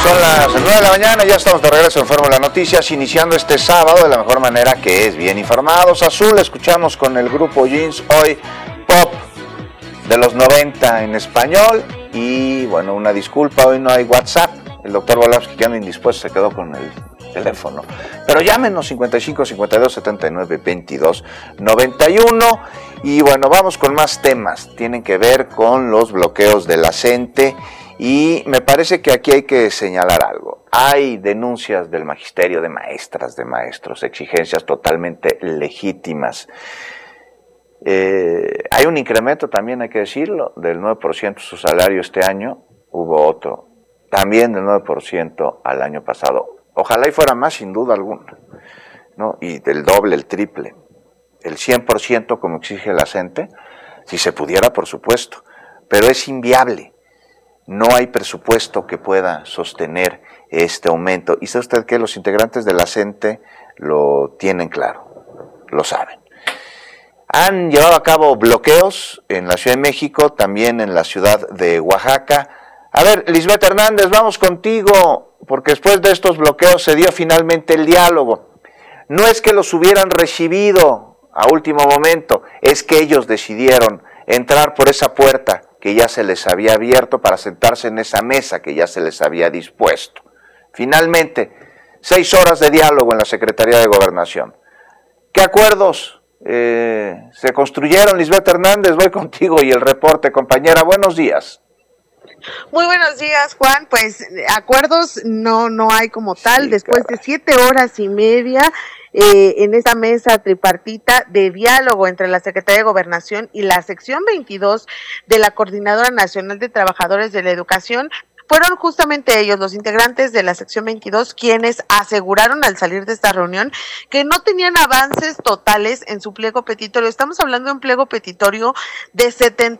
Son las 9 de la mañana y ya estamos de regreso en Fórmula Noticias, iniciando este sábado de la mejor manera, que es bien informados. Azul, escuchamos con el grupo Jeans, hoy pop de los 90 en español. Y bueno, una disculpa, hoy no hay WhatsApp. El doctor Volavsky, que anda indispuesto, se quedó con el teléfono. Pero llámenos 55 52 79 22 91. Y bueno, vamos con más temas. Tienen que ver con los bloqueos de la CENTE. Y me parece que aquí hay que señalar algo. Hay denuncias del magisterio, de maestras, de maestros, exigencias totalmente legítimas. Hay un incremento también, hay que decirlo, del 9% su salario este año. Hubo otro, también del 9% al año pasado. Ojalá y fuera más, sin duda alguna, ¿no? Y del doble, el triple. El 100% como exige la CENTE, si se pudiera, por supuesto. Pero es inviable. No hay presupuesto que pueda sostener este aumento. Y sabe usted que los integrantes de la CENTE lo tienen claro, lo saben. Han llevado a cabo bloqueos en la Ciudad de México, también en la ciudad de Oaxaca. A ver, Lisbeth Hernández, vamos contigo, porque después de estos bloqueos se dio finalmente el diálogo. No es que los hubieran recibido a último momento, es que ellos decidieron entrar por esa puerta que ya se les había abierto para sentarse en esa mesa que ya se les había dispuesto. Finalmente, 6 horas de diálogo en la Secretaría de Gobernación. ¿Qué acuerdos se construyeron, Lisbeth Hernández? Voy contigo y el reporte, compañera. Buenos días. Muy buenos días, Juan. Pues acuerdos no hay como tal. Sí, después de 7 horas y media en esta mesa tripartita de diálogo entre la Secretaría de Gobernación y la sección 22 de la Coordinadora Nacional de Trabajadores de la Educación, fueron justamente ellos, los integrantes de la sección 22, quienes aseguraron al salir de esta reunión que no tenían avances totales en su pliego petitorio. Estamos hablando de un pliego petitorio de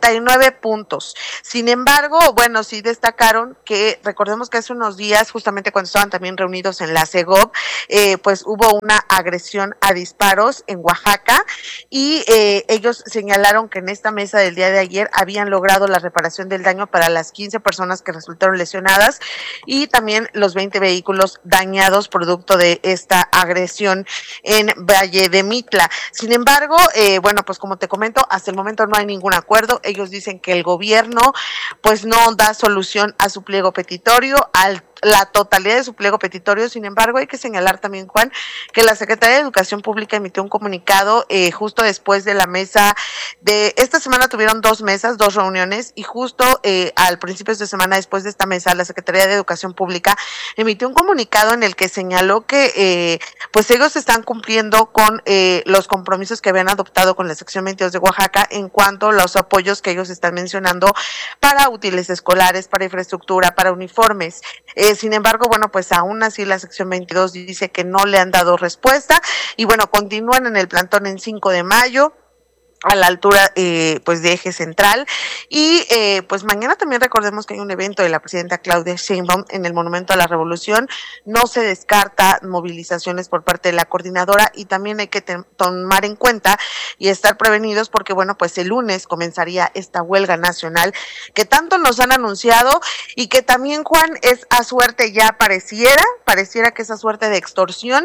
79 puntos. Sin embargo, bueno, sí destacaron que, recordemos que hace unos días, justamente cuando estaban también reunidos en la CEGOV, pues hubo una agresión a disparos en Oaxaca y ellos señalaron que en esta mesa del día de ayer habían logrado la reparación del daño para las 15 personas que resultaron lesionadas y también los 20 vehículos dañados producto de esta agresión en Valle de Mitla. Sin embargo, bueno, pues como te comento, hasta el momento no hay ningún acuerdo. Ellos dicen que el gobierno pues no da solución a su pliego petitorio, la totalidad de su pliego petitorio. Sin embargo, hay que señalar también, Juan, que la Secretaría de Educación Pública emitió un comunicado justo después de la mesa de esta semana. Tuvieron 2 mesas, 2 reuniones, y justo al principio de semana después de esta mesa, la Secretaría de Educación Pública emitió un comunicado en el que señaló que pues ellos están cumpliendo con los compromisos que habían adoptado con la sección 22 de Oaxaca en cuanto a los apoyos que ellos están mencionando para útiles escolares, para infraestructura, para uniformes. Sin embargo, bueno, pues aún así la sección 22 dice que no le han dado respuesta y bueno, continúan en el plantón en 5 de mayo. A la altura pues de Eje Central y pues mañana también recordemos que hay un evento de la presidenta Claudia Sheinbaum en el Monumento a la Revolución. No se descarta movilizaciones por parte de la coordinadora y también hay que tomar en cuenta y estar prevenidos porque bueno, pues el lunes comenzaría esta huelga nacional que tanto nos han anunciado y que también, Juan, es a suerte ya pareciera que es a suerte de extorsión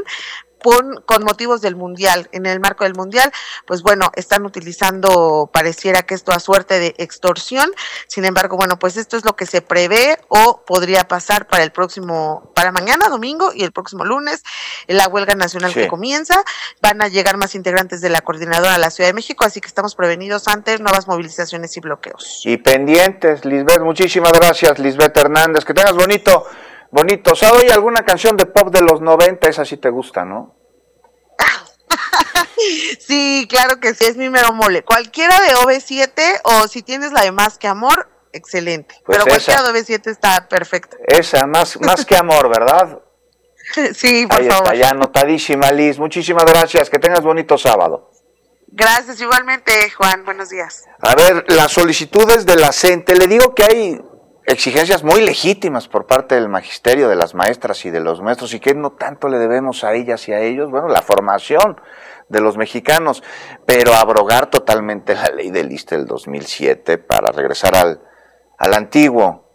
con motivos del Mundial. En el marco del Mundial, pues bueno, están utilizando, pareciera que esto a suerte de extorsión. Sin embargo, bueno, pues esto es lo que se prevé o podría pasar para mañana, domingo, y el próximo lunes, en la huelga nacional que comienza. Van a llegar más integrantes de la coordinadora a la Ciudad de México, así que estamos prevenidos ante nuevas movilizaciones y bloqueos. Y pendientes, Lisbeth, muchísimas gracias, Lisbeth Hernández, que tengas bonito. ¿Sabes? ¿Hay alguna canción de pop de los 90? Esa sí te gusta, ¿no? Sí, claro que sí, es mi mero mole. Cualquiera de OV7 o si tienes la de Más que Amor, excelente. Pues pero cualquiera de OV7 está perfecta. Esa, más que Amor, ¿verdad? Sí, por favor. Ahí está, ya anotadísima, Liz. Muchísimas gracias, que tengas bonito sábado. Gracias, igualmente, Juan, buenos días. A ver, las solicitudes de la CENTE, le digo que hay exigencias muy legítimas por parte del magisterio, de las maestras y de los maestros, y que no tanto le debemos a ellas y a ellos, bueno, la formación de los mexicanos, pero abrogar totalmente la ley del ISSSTE del 2007 para regresar al antiguo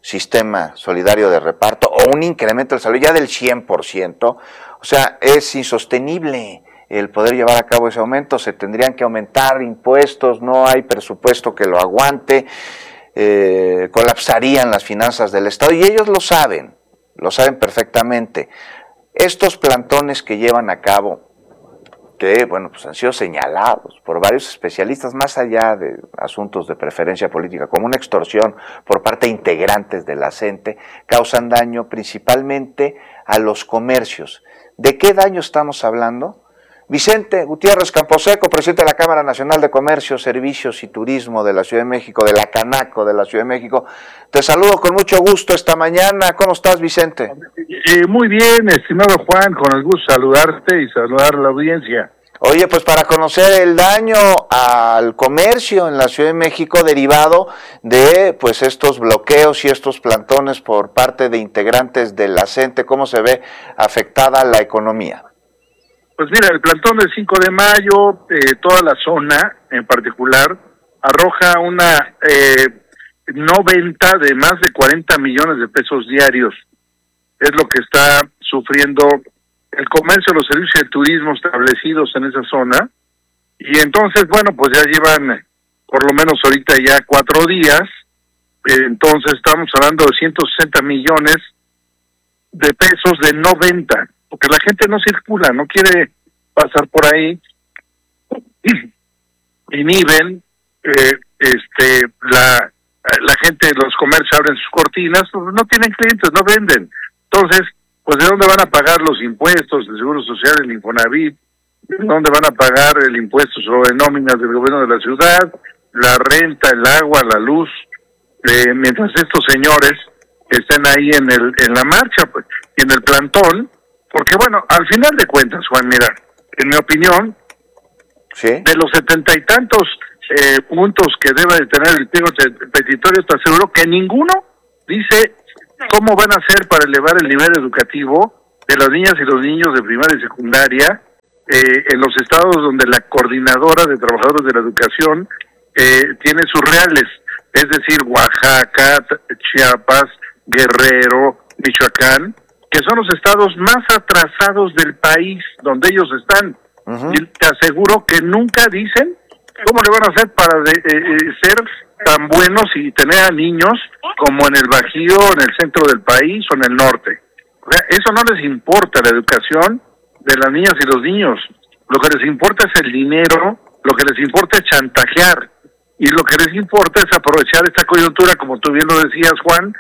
sistema solidario de reparto o un incremento del salario ya del 100%, o sea, es insostenible el poder llevar a cabo ese aumento. Se tendrían que aumentar impuestos, no hay presupuesto que lo aguante, colapsarían las finanzas del Estado y ellos lo saben perfectamente. Estos plantones que llevan a cabo, que bueno, pues han sido señalados por varios especialistas, más allá de asuntos de preferencia política, como una extorsión por parte de integrantes de la CENTE, causan daño principalmente a los comercios. ¿De qué daño estamos hablando? Vicente Gutiérrez Camposeco, presidente de la Cámara Nacional de Comercio, Servicios y Turismo de la Ciudad de México, de la Canaco de la Ciudad de México. Te saludo con mucho gusto esta mañana. ¿Cómo estás, Vicente? Muy bien, estimado Juan, con el gusto de saludarte y saludar a la audiencia. Oye, pues para conocer el daño al comercio en la Ciudad de México derivado de pues estos bloqueos y estos plantones por parte de integrantes de la CENTE, ¿cómo se ve afectada la economía? Pues mira, el plantón del 5 de mayo, toda la zona en particular, arroja una no venta de más de 40 millones de pesos diarios. Es lo que está sufriendo el comercio, los servicios de turismo establecidos en esa zona. Y entonces, bueno, pues ya llevan por lo menos ahorita ya 4 días. Entonces estamos hablando de 160 millones de pesos de no venta, porque la gente no circula, no quiere pasar por ahí, inhiben, la gente, los comercios abren sus cortinas, pues no tienen clientes, no venden. Entonces, pues ¿de dónde van a pagar los impuestos, el Seguro Social, el Infonavit? ¿De dónde van a pagar el impuesto sobre nóminas del gobierno de la ciudad, la renta, el agua, la luz? Mientras estos señores estén ahí en la marcha, pues, y en el plantón, porque bueno, al final de cuentas, Juan, mira, en mi opinión, ¿sí?, de los 70 y tantos puntos que debe de tener el pliego petitorio, te aseguro que ninguno dice cómo van a hacer para elevar el nivel educativo de las niñas y los niños de primaria y secundaria en los estados donde la coordinadora de trabajadores de la educación tiene sus reales, es decir, Oaxaca, Chiapas, Guerrero, Michoacán, que son los estados más atrasados del país donde ellos están. Uh-huh. Y te aseguro que nunca dicen cómo le van a hacer para ser tan buenos y tener a niños como en el Bajío, en el centro del país o en el norte. O sea, eso no les importa, la educación de las niñas y los niños. Lo que les importa es el dinero, lo que les importa es chantajear, y lo que les importa es aprovechar esta coyuntura, como tú bien lo decías, Juan,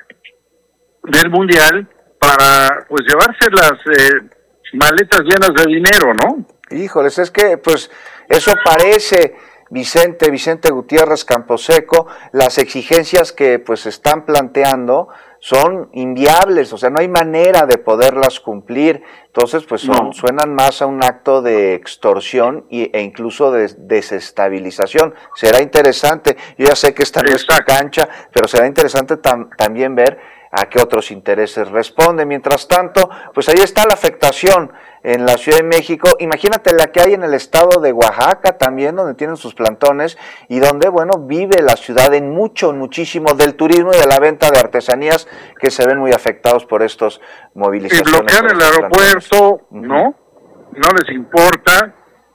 del Mundial, para pues llevarse las maletas llenas de dinero, ¿no? Híjoles, es que pues eso parece, Vicente Gutiérrez Camposeco, las exigencias que pues están planteando son inviables, o sea, no hay manera de poderlas cumplir. Entonces pues suenan más a un acto de extorsión e incluso de desestabilización. Será interesante, yo ya sé que esta no es nuestra cancha, pero será interesante también ver a qué otros intereses responde. Mientras tanto, pues ahí está la afectación en la Ciudad de México. Imagínate la que hay en el estado de Oaxaca también, donde tienen sus plantones y donde, bueno, vive la ciudad en muchísimo del turismo y de la venta de artesanías que se ven muy afectados por estos movilizaciones. Y bloquean el aeropuerto, ¿no? No les importa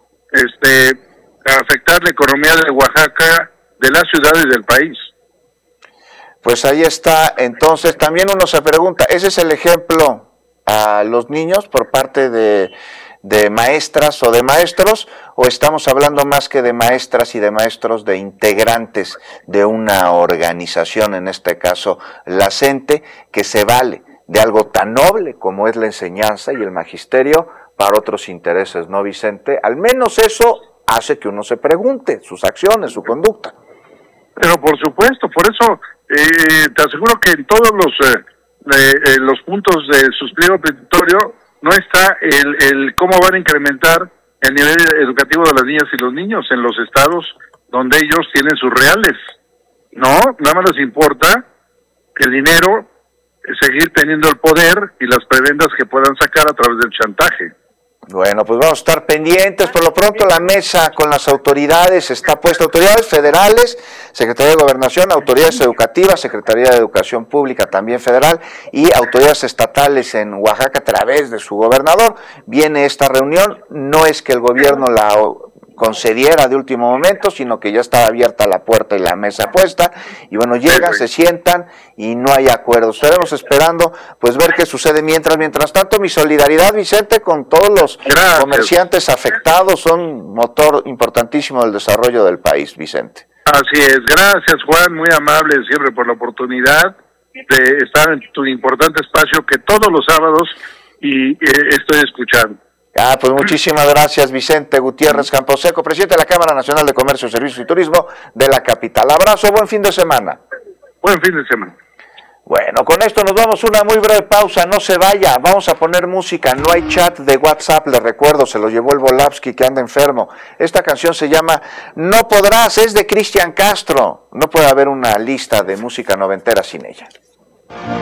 afectar la economía de Oaxaca, de la ciudad y del país. Pues ahí está. Entonces también uno se pregunta, ¿ese es el ejemplo a los niños por parte de maestras o de maestros, o estamos hablando más que de maestras y de maestros, de integrantes de una organización, en este caso la CENTE, que se vale de algo tan noble como es la enseñanza y el magisterio para otros intereses, ¿no, Vicente? Al menos eso hace que uno se pregunte sus acciones, su conducta. Pero por supuesto, por eso te aseguro que en todos los puntos de su pliego petitorio no está el cómo van a incrementar el nivel educativo de las niñas y los niños en los estados donde ellos tienen sus reales. No, nada más les importa el dinero, seguir teniendo el poder y las prebendas que puedan sacar a través del chantaje. Bueno, pues vamos a estar pendientes. Por lo pronto la mesa con las autoridades está puesta, autoridades federales, Secretaría de Gobernación, autoridades educativas, Secretaría de Educación Pública también federal y autoridades estatales en Oaxaca a través de su gobernador. Viene esta reunión, no es que el gobierno la concediera de último momento, sino que ya estaba abierta la puerta y la mesa puesta, y bueno, llegan, se sientan y no hay acuerdo. Estaremos esperando pues ver qué sucede mientras tanto. Mi solidaridad, Vicente, con todos los comerciantes afectados, son motor importantísimo del desarrollo del país, Vicente. Así es, gracias Juan, muy amable siempre por la oportunidad de estar en tu importante espacio que todos los sábados estoy escuchando. Pues muchísimas gracias, Vicente Gutiérrez Camposeco, presidente de la Cámara Nacional de Comercio, Servicios y Turismo de la capital. Abrazo, buen fin de semana. Buen fin de semana. Bueno, con esto nos vamos a una muy breve pausa, no se vaya, vamos a poner música, no hay chat de WhatsApp, les recuerdo, se lo llevó el Volavsky que anda enfermo. Esta canción se llama No Podrás, es de Cristian Castro, no puede haber una lista de música noventera sin ella.